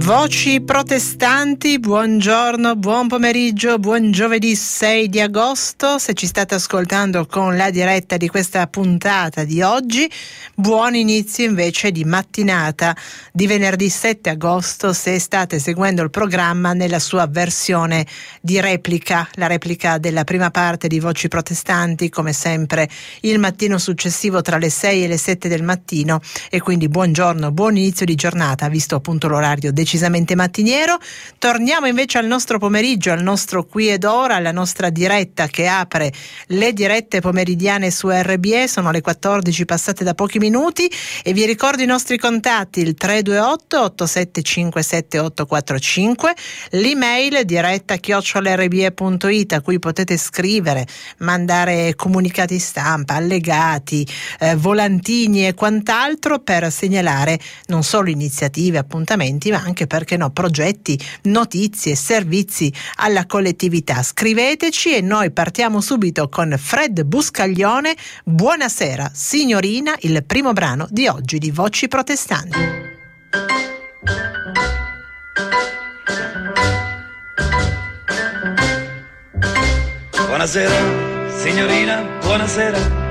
Voci protestanti, buongiorno, buon pomeriggio, buon giovedì 6 di agosto. Se ci state ascoltando con la diretta di questa puntata di oggi, buon inizio invece di mattinata di venerdì 7 agosto se state seguendo il programma nella sua versione di replica, la replica della prima parte di Voci protestanti, come sempre il mattino successivo tra le 6 e le 7 del mattino, e quindi buongiorno, buon inizio di giornata, visto appunto l'orario decisamente mattiniero. Torniamo invece al nostro pomeriggio, al nostro qui ed ora, alla nostra diretta che apre le dirette pomeridiane su RBE. Sono le 14 passate da pochi minuti e vi ricordo i nostri contatti: il 328 8757 845, l'email diretta@rbe.it, a cui potete scrivere, mandare comunicati stampa, allegati, volantini e quant'altro per segnalare non solo iniziative, appuntamenti, ma anche, perché no, progetti, notizie, servizi alla collettività. Scriveteci e noi partiamo subito con Fred Buscaglione. Buonasera signorina, il primo brano di oggi di Voci protestanti. Buonasera signorina, buonasera.